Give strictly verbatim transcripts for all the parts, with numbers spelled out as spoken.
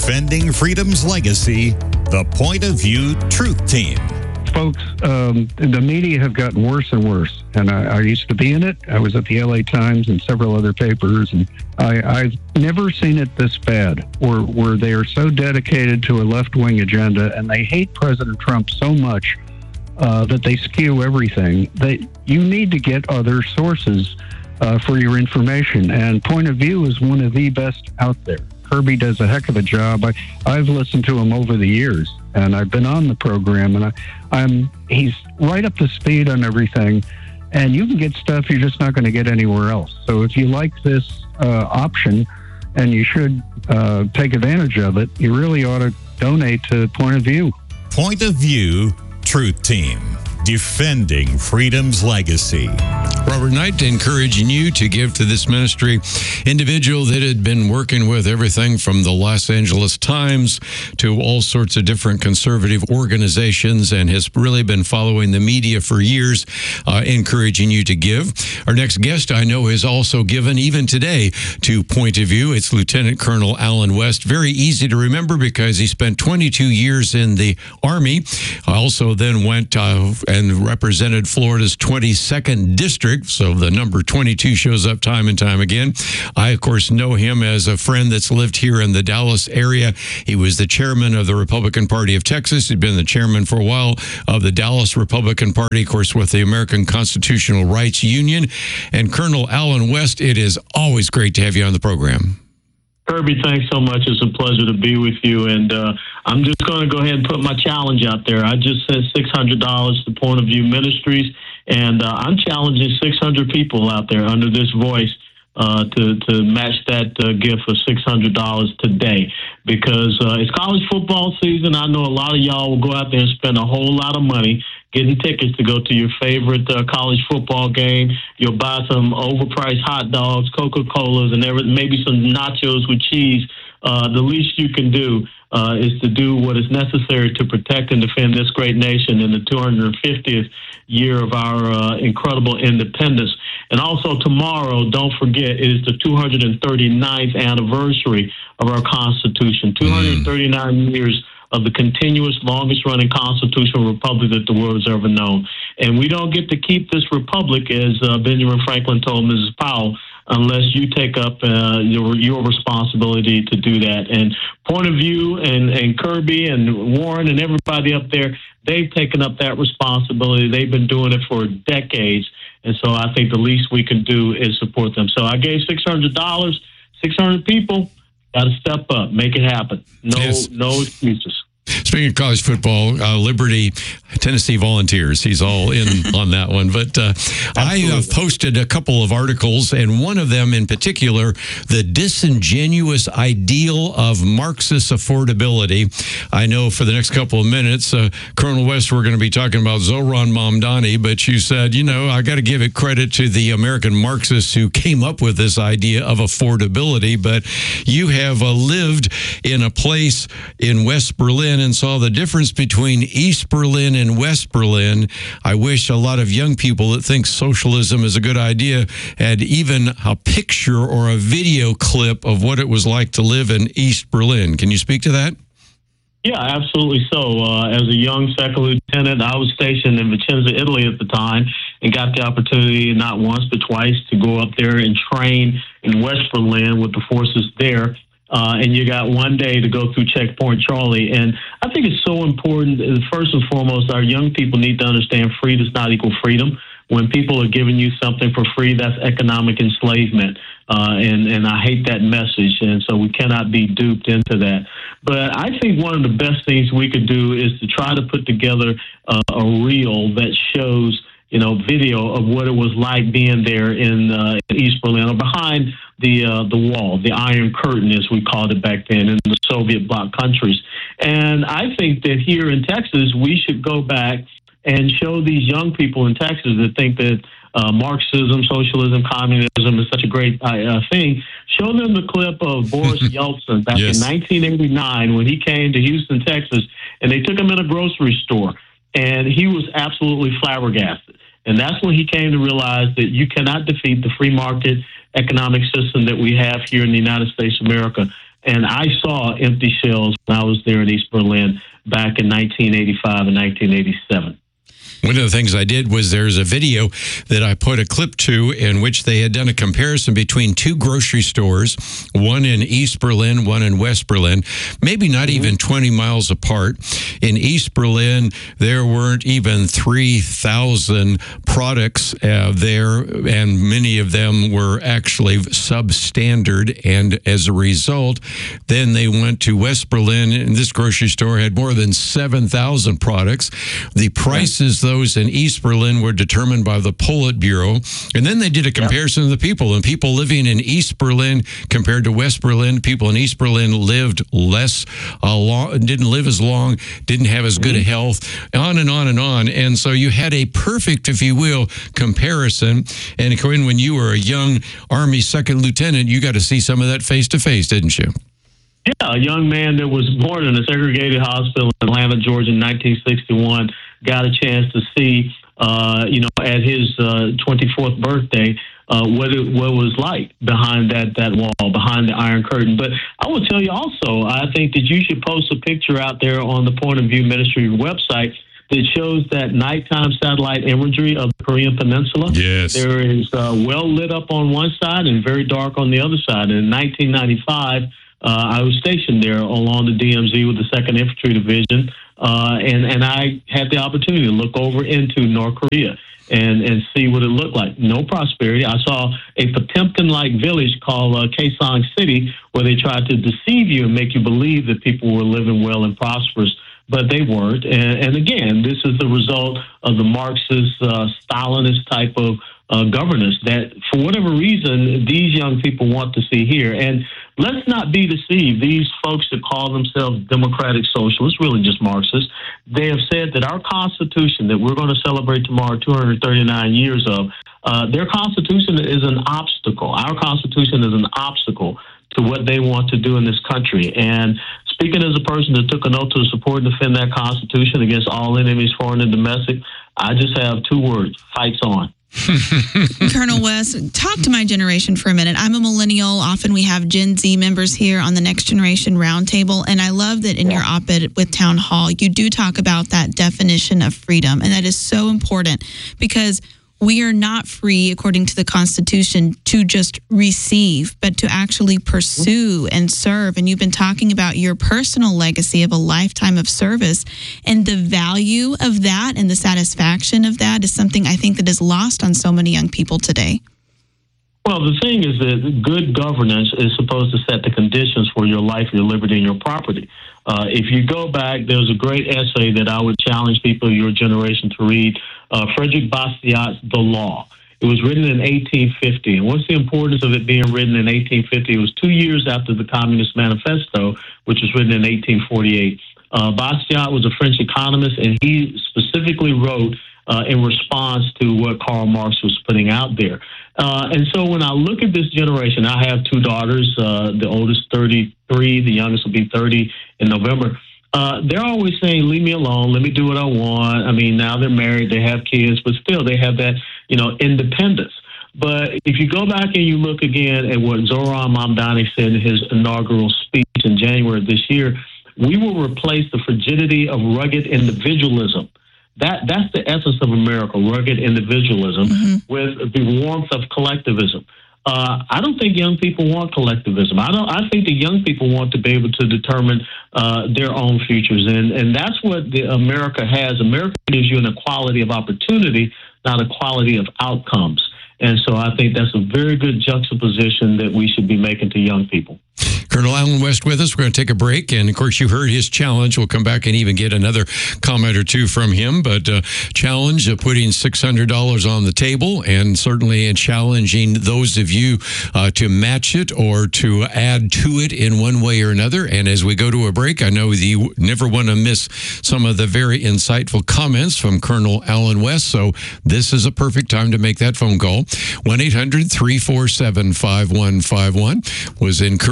Defending Freedom's Legacy, the Point of View Truth Team. Folks, um, the media have gotten worse and worse, and I, I used to be in it. I was at the L A Times and several other papers, and I, I've never seen it this bad, where, where they are so dedicated to a left-wing agenda, and they hate President Trump so much uh, that they skew everything. They, you need to get other sources uh, for your information, and Point of View is one of the best out there. Kirby does a heck of a job. I, I've listened to him over the years, and I've been on the program, and I, I'm he's right up to speed on everything, and you can get stuff you're just not going to get anywhere else. So if you like this uh, option, and you should uh, take advantage of it, you really ought to donate to Point of View. Point of View Truth Team, defending freedom's legacy. Robert Knight encouraging you to give to this ministry. Individual that had been working with everything from the Los Angeles Times to all sorts of different conservative organizations and has really been following the media for years, uh, encouraging you to give. Our next guest I know has also given, even today, to Point of View. It's Lieutenant Colonel Allen West. Very easy to remember because he spent twenty-two years in the Army. Also then went uh, and represented Florida's twenty-second District. So the number twenty-two shows up time and time again. I, of course, know him as a friend that's lived here in the Dallas area. He was the chairman of the Republican Party of Texas. He'd been the chairman for a while of the Dallas Republican Party, of course, with the American Constitutional Rights Union. And Colonel Allen West, it is always great to have you on the program. Kirby, thanks so much. It's a pleasure to be with you. And uh, I'm just going to go ahead and put my challenge out there. I just sent six hundred dollars to Point of View Ministries, and uh, I'm challenging six hundred people out there under this voice uh, to, to match that uh, gift of six hundred dollars today, because uh, it's college football season. I know a lot of y'all will go out there and spend a whole lot of money getting tickets to go to your favorite uh, college football game. You'll buy some overpriced hot dogs, Coca-Colas, and every, maybe some nachos with cheese. Uh, the least you can do uh, is to do what is necessary to protect and defend this great nation in the two hundred fiftieth year of our uh, incredible independence. And also tomorrow, don't forget, it is the two hundred thirty-ninth anniversary of our Constitution, two hundred thirty-nine years of the continuous, longest-running constitutional republic that the world has ever known. And we don't get to keep this republic, as uh, Benjamin Franklin told Missus Powell, unless you take up uh, your, your responsibility to do that. And Point of View and, and Kirby and Warren and everybody up there, they've taken up that responsibility. They've been doing it for decades. And so I think the least we can do is support them. So I gave six hundred dollars, six hundred people. Got to step up, make it happen. No, yes. no excuses. Speaking of college football, uh, Liberty, Tennessee Volunteers, he's all in on that one. But uh, I have posted a couple of articles, and one of them in particular, the disingenuous ideal of Marxist affordability. I know for the next couple of minutes, uh, Colonel West, we're going to be talking about Zohran Mamdani, but you said, you know, I got to give it credit to the American Marxists who came up with this idea of affordability. But you have uh, lived in a place in West Berlin and saw the difference between East Berlin and West Berlin. I wish a lot of young people that think socialism is a good idea had even a picture or a video clip of what it was like to live in East Berlin. Can you speak to that? Yeah, absolutely so. Uh, as a young second lieutenant, I was stationed in Vicenza, Italy at the time, and got the opportunity not once but twice to go up there and train in West Berlin with the forces there. Uh, and you got one day to go through Checkpoint Charlie. And I think it's so important, first and foremost, our young people need to understand free does not equal freedom. When people are giving you something for free, that's economic enslavement. Uh, and, and I hate that message. And so we cannot be duped into that. But I think one of the best things we could do is to try to put together uh, a reel that shows, you know, video of what it was like being there in uh, East Berlin, or behind the uh, the wall, the Iron Curtain, as we called it back then, in the Soviet bloc countries. And I think that here in Texas, we should go back and show these young people in Texas that think that uh, Marxism, socialism, communism is such a great uh, thing. Show them the clip of Boris Yeltsin back yes. in nineteen eighty-nine when he came to Houston, Texas, and they took him in a grocery store, and he was absolutely flabbergasted. And that's when he came to realize that you cannot defeat the free market economic system that we have here in the United States of America. And I saw empty shells when I was there in East Berlin back in nineteen eighty-five and nineteen eighty-seven. One of the things I did was there's a video that I put a clip to in which they had done a comparison between two grocery stores, one in East Berlin, one in West Berlin, maybe not even twenty miles apart. In East Berlin, there weren't even three thousand products uh, there, and many of them were actually substandard. And as a result, then they went to West Berlin, and this grocery store had more than seven thousand products. The prices, those in East Berlin, were determined by the Politburo. And then they did a comparison of the people. And people living in East Berlin compared to West Berlin, people in East Berlin lived less, uh, long, didn't live as long, didn't have as good a health, on and on and on. And so you had a perfect, if you will, comparison. And Corinne, when you were a young Army second lieutenant, you got to see some of that face to face, didn't you? Yeah, a young man that was born in a segregated hospital in Atlanta, Georgia in nineteen sixty-one, got a chance to see, uh, you know, at his uh, twenty-fourth birthday, uh, what it what it was like behind that, that wall, behind the Iron Curtain. But I will tell you also, I think that you should post a picture out there on the Point of View Ministry website that shows that nighttime satellite imagery of the Korean Peninsula. Yes. There is uh, well lit up on one side and very dark on the other side. In nineteen ninety-five, Uh, I was stationed there along the D M Z with the second Infantry Division, uh, and, and I had the opportunity to look over into North Korea and, and see what it looked like. No prosperity. I saw a Potemkin-like village called uh, Kaesong City, where they tried to deceive you and make you believe that people were living well and prosperous, but they weren't. And, and again, this is the result of the Marxist, uh, Stalinist type of uh, governance that, for whatever reason, these young people want to see here. And let's not be deceived. These folks that call themselves democratic socialists, really just Marxists, they have said that our Constitution that we're going to celebrate tomorrow two hundred thirty-nine years of, uh, their Constitution is an obstacle. Our Constitution is an obstacle to what they want to do in this country. And speaking as a person that took an oath to support and defend that Constitution against all enemies, foreign and domestic, I just have two words: fights on. Colonel West, talk to my generation for a minute. I'm a millennial. Often we have Gen Z members here on the Next Generation Roundtable, and I love that in yeah. your op-ed with Town Hall, you do talk about that definition of freedom, and that is so important because we are not free, according to the Constitution, to just receive, but to actually pursue and serve. And you've been talking about your personal legacy of a lifetime of service, and the value of that and the satisfaction of that is something I think that is lost on so many young people today. Well, the thing is that good governance is supposed to set the conditions for your life, your liberty, and your property. Uh, if you go back, there's a great essay that I would challenge people of your generation to read, uh, Frederick Bastiat's The Law. It was written in eighteen fifty. And what's the importance of it being written in eighteen fifty? It was two years after the Communist Manifesto, which was written in eighteen forty-eight. Uh, Bastiat was a French economist, and he specifically wrote uh, in response to what Karl Marx was putting out there. Uh, and so when I look at this generation, I have two daughters, uh, the oldest thirty-three, the youngest will be thirty in November. Uh, they're always saying, leave me alone, let me do what I want. I mean, now they're married, they have kids, but still they have that, you know, independence. But if you go back and you look again at what Zoran Mamdani said in his inaugural speech in January of this year, we will replace the frigidity of rugged individualism. That That's the essence of America, rugged individualism, mm-hmm. with the warmth of collectivism. Uh, I don't think young people want collectivism. I don't. I think the young people want to be able to determine uh, their own futures, and and that's what the America has. America gives you an equality of opportunity, not equality of outcomes. And so I think that's a very good juxtaposition that we should be making to young people. Colonel Allen West with us. We're going to take a break. And, of course, you heard his challenge. We'll come back and even get another comment or two from him. But uh, challenge of putting six hundred dollars on the table, and certainly challenging those of you uh, to match it or to add to it in one way or another. And as we go to a break, I know that you never want to miss some of the very insightful comments from Colonel Allen West. So this is a perfect time to make that phone call. one eight hundred three four seven five one five one. Was encouraging to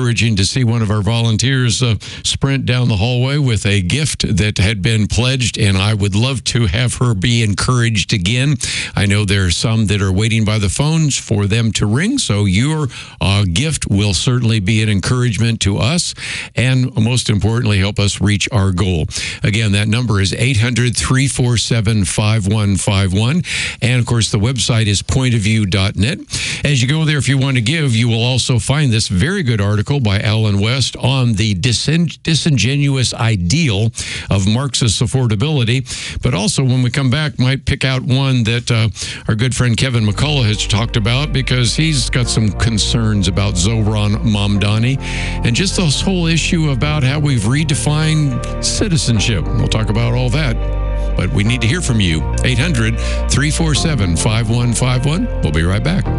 see one of our volunteers uh, sprint down the hallway with a gift that had been pledged, and I would love to have her be encouraged again. I know there are some that are waiting by the phones for them to ring, so your uh, gift will certainly be an encouragement to us and, most importantly, help us reach our goal. Again, that number is eight hundred, three four seven, five one five one. And, of course, the website is point of view dot net. As you go there, if you want to give, you will also find this very good article by Alan West on the disin- disingenuous ideal of Marxist affordability. But also, when we come back, might pick out one that uh, our good friend Kevin McCullough has talked about, because he's got some concerns about Zohran Mamdani and just this whole issue about how we've redefined citizenship. We'll talk about all that. But we need to hear from you. eight hundred, three four seven, five one five one. We'll be right back.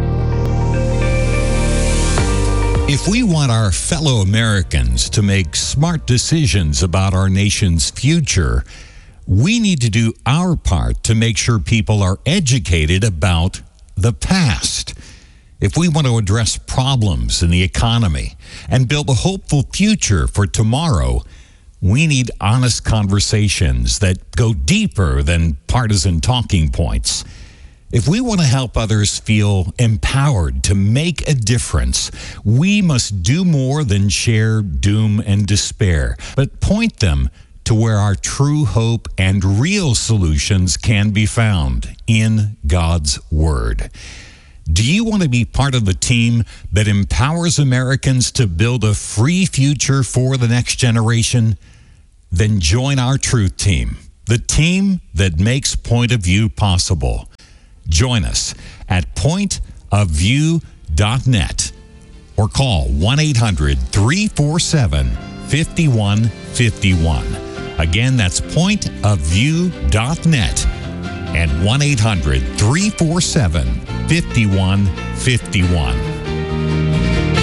If we want our fellow Americans to make smart decisions about our nation's future, we need to do our part to make sure people are educated about the past. If we want to address problems in the economy and build a hopeful future for tomorrow, we need honest conversations that go deeper than partisan talking points. If we want to help others feel empowered to make a difference, we must do more than share doom and despair, but point them to where our true hope and real solutions can be found in God's Word. Do you want to be part of the team that empowers Americans to build a free future for the next generation? Then join our Truth Team, the team that makes Point of View possible. Join us at point of view dot net or call one eight hundred, three four seven, five one five one. Again, that's point of view dot net and one eight hundred, three four seven, five one five one.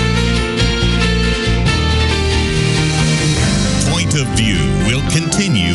Point of View will continue